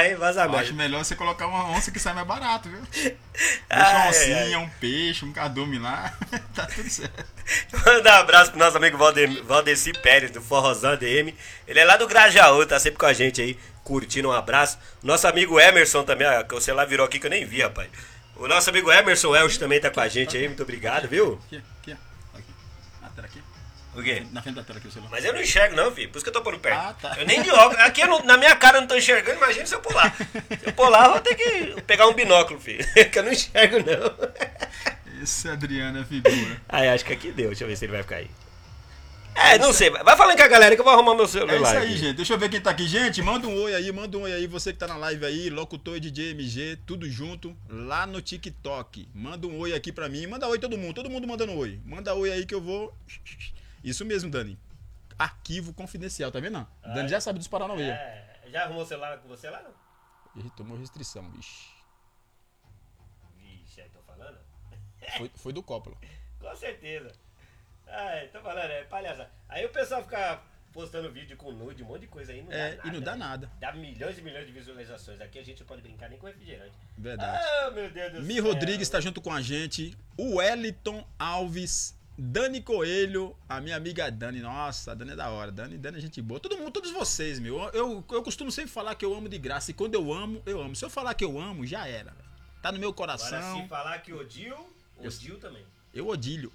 merda, hein? Vaza Eu merda. acho melhor você colocar uma onça que sai mais barato, viu? Deixa uma oncinha, um peixe, um cardume lá. Tá tudo certo. Manda um abraço pro nosso amigo Valdeci Pérez, do Forrozão ADM. Ele é lá do Grajaú, tá sempre com a gente aí, curtindo. Um abraço. Nosso amigo Emerson também, ó, que o celular virou aqui que eu nem vi, rapaz. O nosso amigo Emerson Welch também tá com a gente aí, muito obrigado, viu? Aqui. Na tela aqui. O quê? Na frente da tela aqui o celular. Mas eu não enxergo não, filho, por isso que eu tô pondo perto. Ah, tá. Eu nem de óculos, aqui na minha cara eu não tô enxergando, imagina se eu pular. Se eu pular, eu vou ter que pegar um binóculo, filho, que eu não enxergo não. Esse Adriano é figura. Aí, acho que aqui deu, deixa eu ver se ele vai ficar aí. Não sei, vai falando com a galera que eu vou arrumar meu celular. É isso aí, aqui. gente. Deixa eu ver quem tá aqui. Gente, manda um oi aí. Você que tá na live aí, locutor e DJ MG, tudo junto, lá no TikTok. Manda um oi aqui pra mim. Manda oi todo mundo mandando oi. Manda oi aí que eu vou... Isso mesmo, Dani. Arquivo confidencial, tá vendo? Dani já sabe dos Paranauê. Já arrumou o celular com você lá, não? Ih, tomou restrição, bicho. Vixe, aí tô falando? Foi do Coppola. Com certeza. Tô falando, é palhaçada. Aí o pessoal fica postando vídeo com nude, um monte de coisa aí, não dá nada. E não dá né? nada. Dá milhões e milhões de visualizações. Aqui a gente não pode brincar nem com refrigerante. Verdade. Ah, meu Deus do Mi céu. Rodrigues tá junto com a gente. O Wellington Alves. Dani Coelho, a minha amiga Dani. Nossa, a Dani é da hora. Dani é gente boa. Todo mundo, todos vocês, meu. Eu costumo sempre falar que eu amo de graça. E quando eu amo, eu amo. Se eu falar que eu amo, já era. Tá no meu coração. Agora, se falar que odio também. Eu odilho.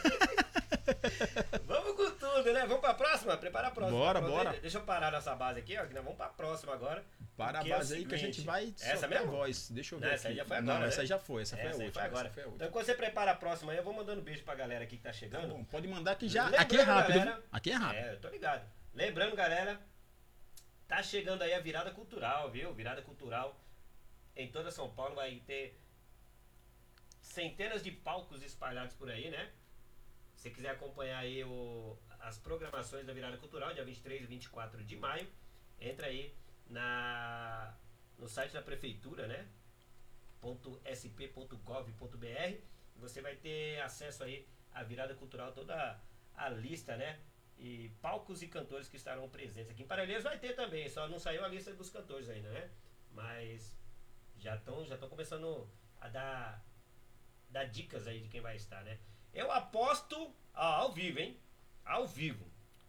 Vamos com tudo, né? Vamos pra próxima? Prepara a próxima. Bora. Deixa eu parar nossa base aqui, ó. Que nós vamos pra próxima agora. Para a Que é o base aí que a gente seguinte. vai Essa soltar mesmo? a voz. Deixa eu ver. Não, essa aí aqui. já foi agora, Não, essa né? aí já foi. Essa foi a Essa aí última. foi agora. Essa foi a última. Então, quando você prepara a próxima aí, eu vou mandando um beijo pra galera aqui que tá chegando. Bom, pode mandar que já. Lembrando, Aqui é rápido. galera, viu? Aqui é rápido. eu tô ligado. Lembrando, galera, tá chegando aí a virada cultural, viu? Virada cultural em toda São Paulo. Vai ter centenas de palcos espalhados por aí, né? Se você quiser acompanhar aí as programações da virada cultural, dia 23 e 24 de maio, entra aí no site da prefeitura, né? .sp.gov.br. Você vai ter acesso aí à virada cultural, toda a lista, né? E palcos e cantores que estarão presentes aqui. Em Parelheiros vai ter também, só não saiu a lista dos cantores ainda, né? Mas já estão começando a dar dicas aí de quem vai estar, né? Eu aposto ao vivo, hein? Ao vivo.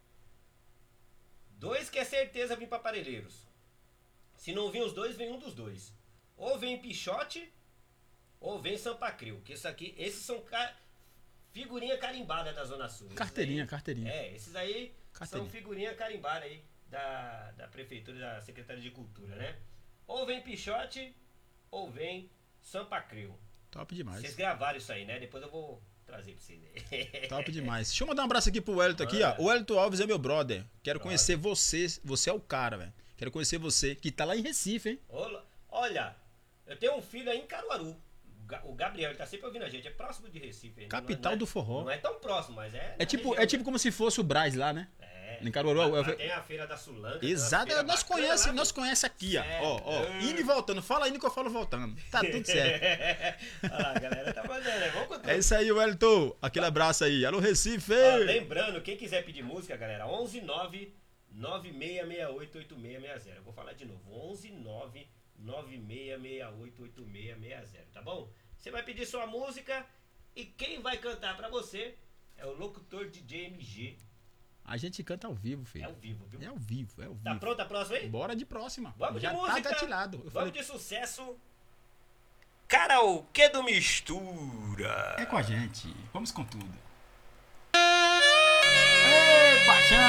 2 que é certeza vir para Parelheiros. Se não vir os dois, vem um dos dois. Ou vem Pichote, ou vem Sampa Creu. Que esses são figurinha carimbada da Zona Sul. Carteirinha. Esses aí Carteirinha. são figurinha carimbada aí da Prefeitura e da Secretaria de Cultura, né? Ou vem Pichote, ou vem Sampa Creu. Top demais. Vocês gravaram isso aí, né? Depois eu vou trazer pra vocês aí. Top demais. Deixa eu mandar um abraço aqui pro Wellington aqui, ó. O Wellington Alves é meu brother. Quero conhecer você. Você é o cara, velho. Quero conhecer você, que tá lá em Recife, hein? Olha, eu tenho um filho aí em Caruaru. O Gabriel, ele tá sempre ouvindo a gente. É próximo de Recife. Capital do forró. Não é tão próximo, mas é. É tipo como se fosse o Brás lá, né? Em Caruaru. Lá tem a feira da Sulanca. Exato, nós conhece aqui, ó. Indo e voltando. Fala indo que eu falo voltando. Tá tudo certo. Olha lá, a galera tá mandando, né? Vamos com tudo. É isso aí, Wellington. Aquele abraço aí. Alô, Recife! Lembrando, quem quiser pedir música, galera, 119 96688660. Eu vou falar de novo. 119 96688660, tá bom? Você vai pedir sua música e quem vai cantar pra você é o locutor DJ MG. A gente canta ao vivo, filho. É ao vivo, viu? É ao vivo. Tá pronta a próxima aí? Bora de próxima. Vamos já de tá música. gatilhado. Vamos de sucesso. Karaokê do Mistura. É com a gente. Vamos com tudo. Ei, paixão!